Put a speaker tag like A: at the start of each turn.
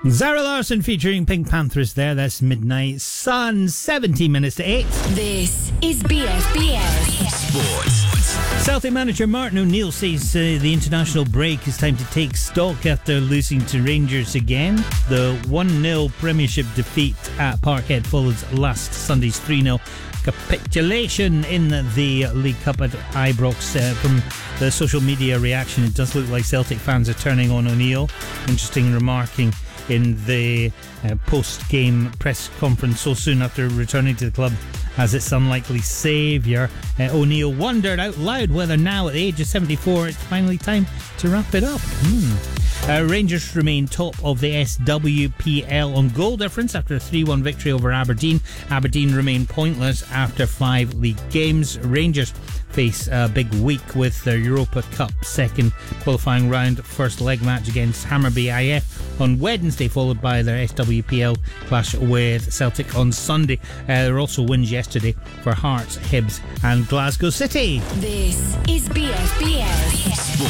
A: Zara Larsson featuring Pink Panthers there. That's Midnight Sun, 17 minutes to 8.
B: This is BFBS
C: Sports.
A: Celtic manager Martin O'Neill says the international break is time to take stock after losing to Rangers again. The 1-0 Premiership defeat at Parkhead follows last Sunday's 3-0 capitulation in the League Cup at Ibrox. From the social media reaction, it does look like Celtic fans are turning on O'Neill. Interesting remarking in the post-game press conference so soon after returning to the club as its unlikely saviour. O'Neill wondered out loud whether now at the age of 74 it's finally time to wrap it up. Rangers remain top of the SWPL on goal difference after a 3-1 victory over Aberdeen. Aberdeen remain pointless after 5 league games. Rangers face a big week with their Europa Cup second qualifying round first leg match against Hammarby IF on Wednesday, followed by their SWPL clash with Celtic on Sunday. There were also wins yesterday for Hearts, Hibs and Glasgow City.
B: This is BFBS